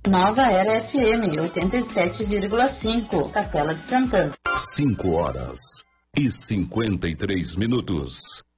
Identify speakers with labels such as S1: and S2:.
S1: Nova Era FM 87,5, Capela de Santana.
S2: 5 horas e 53 minutos.